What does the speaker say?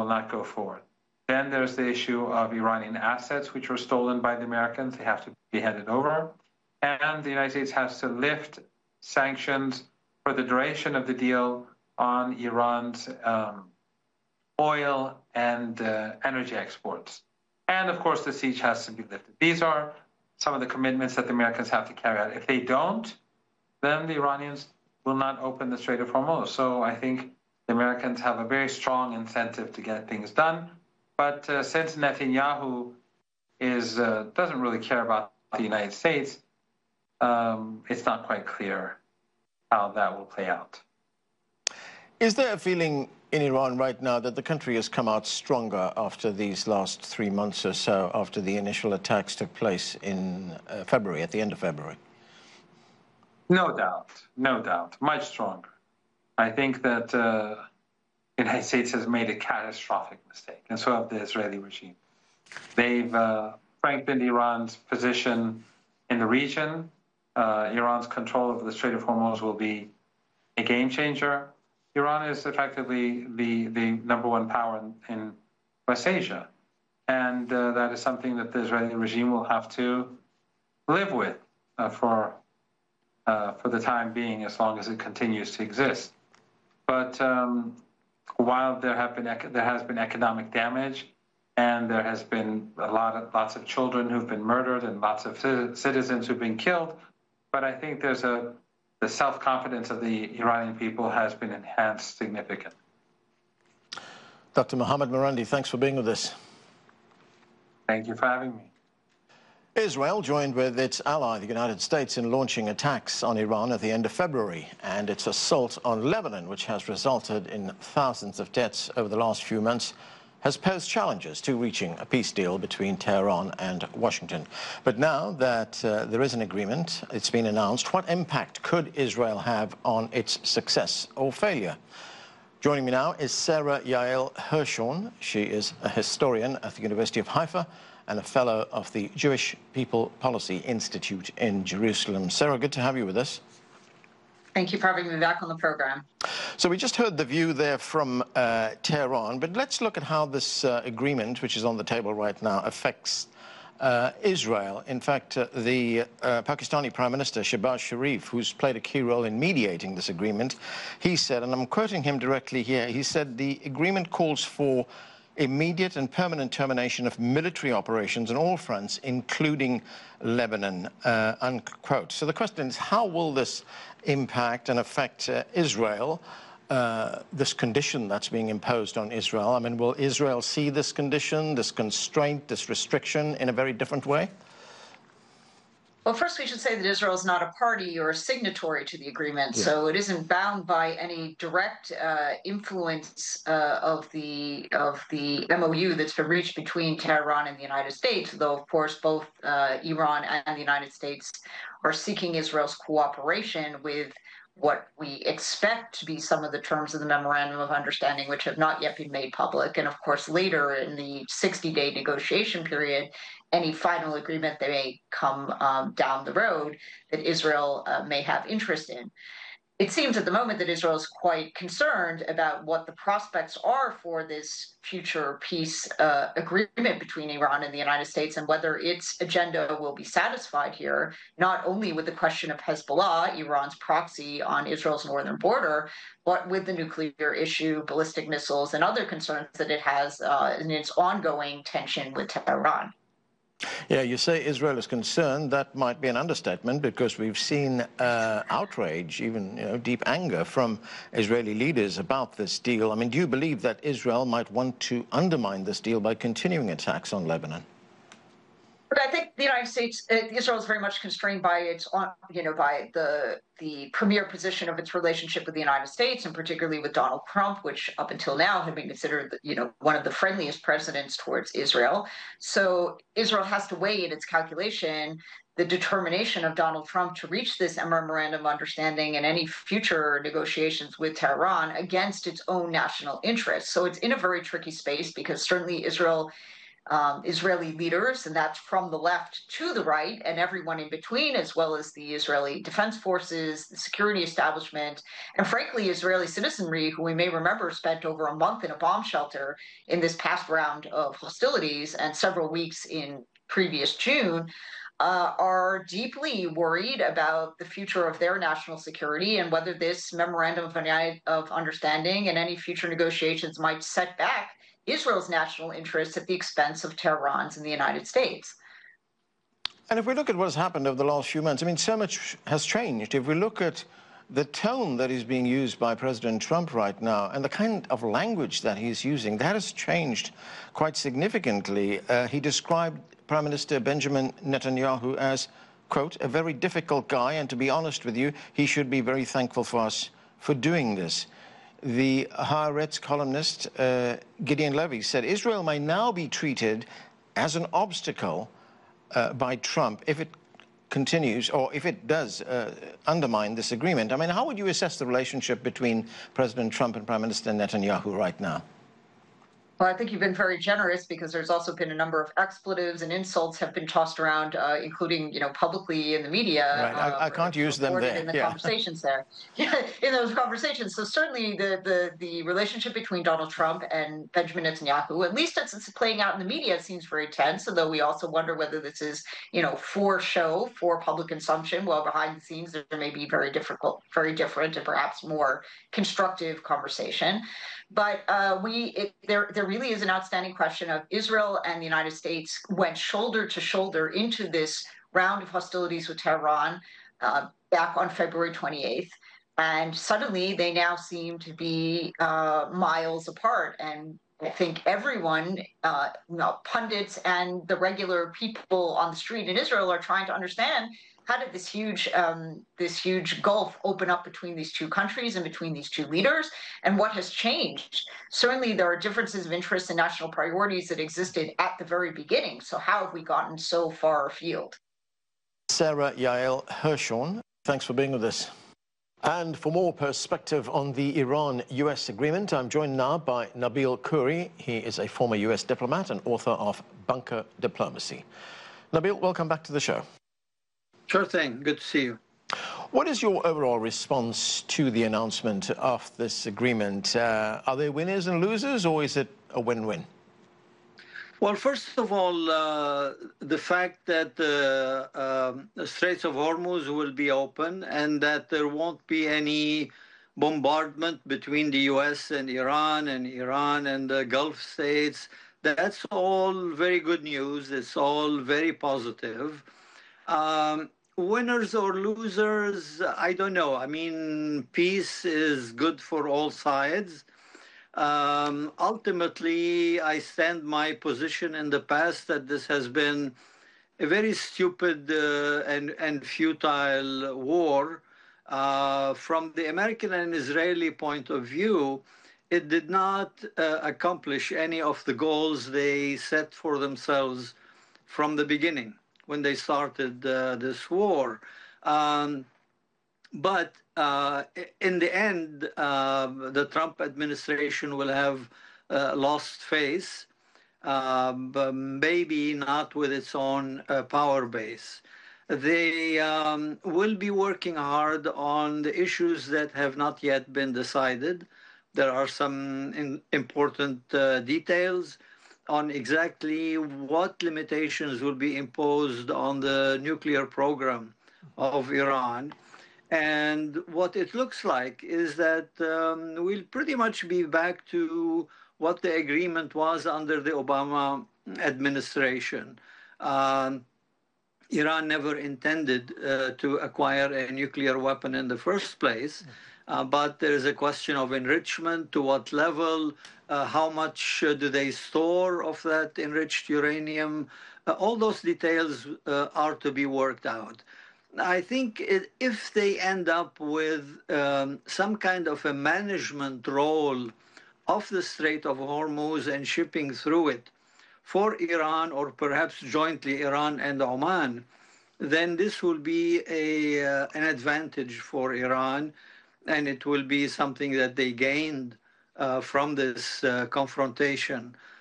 not go forward. Then there's the issue of Iranian assets, which were stolen by the Americans. They have to be handed over. And the United States has to lift sanctions for the duration of the deal on Iran's oil and energy exports. And of course, the siege has to be lifted. These are some of the commitments that the Americans have to carry out. If they don't, then the Iranians will not open the Strait of Hormuz. So I think the Americans have a very strong incentive to get things done. But since Netanyahu doesn't really care about the United States, it's not quite clear how that will play out. Is there a feeling in Iran right now that the country has come out stronger after these last 3 months or so, after the initial attacks took place in February, at the end of February? No doubt, much stronger. I think that the United States has made a catastrophic mistake, and so have the Israeli regime. They've strengthened Iran's position in the region. Iran's control of the Strait of Hormuz will be a game changer. Iran is effectively the number one power in West Asia. And that is something that the Israeli regime will have to live with for the time being, as long as it continues to exist. But while there has been economic damage, and there has been lots of children who've been murdered and lots of citizens who've been killed, but I think the self-confidence of the Iranian people has been enhanced significantly. Dr. Mohammad Marandi, thanks for being with us. Thank you for having me. Israel joined with its ally, the United States, in launching attacks on Iran at the end of February, and its assault on Lebanon, which has resulted in thousands of deaths over the last few months, has posed challenges to reaching a peace deal between Tehran and Washington. But now that there is an agreement, it's been announced, what impact could Israel have on its success or failure? Joining me now is Sarah Yael Hershon. She is a historian at the University of Haifa and a fellow of the Jewish People Policy Institute in Jerusalem. Sarah, good to have you with us. Thank you for having me back on the program. So we just heard the view there from Tehran, but let's look at how this agreement, which is on the table right now, affects Israel. In fact, the Pakistani Prime Minister, Shehbaz Sharif, who's played a key role in mediating this agreement, he said, and I'm quoting him directly here, he said the agreement calls for immediate and permanent termination of military operations on all fronts, including Lebanon, unquote. So the question is, how will this impact and affect Israel, this condition that's being imposed on Israel? I mean, will Israel see this condition, this constraint, this restriction in a very different way? Well, first we should say that Israel is not a party or a signatory to the agreement, so it isn't bound by any direct influence of the MOU that's been reached between Tehran and the United States, though, of course, both Iran and the United States are seeking Israel's cooperation with what we expect to be some of the terms of the Memorandum of Understanding, which have not yet been made public. And of course, later in the 60-day negotiation period, any final agreement that may come down the road that Israel may have interest in. It seems at the moment that Israel is quite concerned about what the prospects are for this future peace agreement between Iran and the United States, and whether its agenda will be satisfied here, not only with the question of Hezbollah, Iran's proxy on Israel's northern border, but with the nuclear issue, ballistic missiles, and other concerns that it has in its ongoing tension with Tehran. Yeah, you say Israel is concerned. That might be an understatement, because we've seen outrage, even deep anger from Israeli leaders about this deal. I mean, do you believe that Israel might want to undermine this deal by continuing attacks on Lebanon? But I think the United States, Israel is very much constrained by its, by the premier position of its relationship with the United States, and particularly with Donald Trump, which up until now had been considered, one of the friendliest presidents towards Israel. So Israel has to weigh in its calculation the determination of Donald Trump to reach this memorandum of understanding and any future negotiations with Tehran against its own national interests. So it's in a very tricky space, because certainly Israel Israeli leaders, and that's from the left to the right and everyone in between, as well as the Israeli Defense Forces, the security establishment, and frankly, Israeli citizenry, who we may remember spent over a month in a bomb shelter in this past round of hostilities and several weeks in previous June. Are deeply worried about the future of their national security and whether this memorandum of understanding and any future negotiations might set back Israel's national interests at the expense of Tehran's in the United States. And if we look at what's happened over the last few months, I mean, so much has changed. If we look at the tone that is being used by President Trump right now and the kind of language that he's using, that has changed quite significantly. He described Prime Minister Benjamin Netanyahu as, quote, a very difficult guy, and to be honest with you, he should be very thankful for us for doing this. The Haaretz columnist Gideon Levy said Israel may now be treated as an obstacle by Trump if it continues, or if it does undermine this agreement. I mean, how would you assess the relationship between President Trump and Prime Minister Netanyahu right now? Well, I think you've been very generous because there's also been a number of expletives and insults have been tossed around, including, publicly in the media. Right. I can't use them there. In the conversations there. Yeah, in those conversations. So certainly the relationship between Donald Trump and Benjamin Netanyahu, at least as it's playing out in the media, seems very tense, although we also wonder whether this is, for show, for public consumption, while behind the scenes there may be very different and perhaps more constructive conversation. But there really is an outstanding question of Israel and the United States went shoulder to shoulder into this round of hostilities with Tehran back on February 28th. And suddenly they now seem to be miles apart. And I think everyone, pundits and the regular people on the street in Israel are trying to understand, how did this huge gulf open up between these two countries and between these two leaders, and what has changed? Certainly, there are differences of interest and national priorities that existed at the very beginning. So how have we gotten so far afield? Sarah Yael Hirshhorn, thanks for being with us. And for more perspective on the Iran-US agreement, I'm joined now by Nabil Khoury. He is a former US diplomat and author of Bunker Diplomacy. Nabil, welcome back to the show. Sure thing. Good to see you. What is your overall response to the announcement of this agreement? Are there winners and losers, or is it a win-win? Well, first of all, the fact that the Straits of Hormuz will be open and that there won't be any bombardment between the U.S. and Iran and the Gulf states, that's all very good news. It's all very positive. Winners or losers, I don't know. I mean, peace is good for all sides. Ultimately, I stand my position in the past that this has been a very stupid and futile war. From the American and Israeli point of view, it did not accomplish any of the goals they set for themselves from the beginning when they started this war. But in the end, the Trump administration will have lost face, but maybe not with its own power base. They will be working hard on the issues that have not yet been decided. There are some important details on exactly what limitations will be imposed on the nuclear program of Iran. And what it looks like is that we'll pretty much be back to what the agreement was under the Obama administration. Iran never intended to acquire a nuclear weapon in the first place, but there is a question of enrichment, to what level, how much do they store of that enriched uranium. All those details are to be worked out. I think if they end up with some kind of a management role of the Strait of Hormuz and shipping through it for Iran, or perhaps jointly Iran and Oman, then this will be an advantage for Iran, and it will be something that they gained from this confrontation.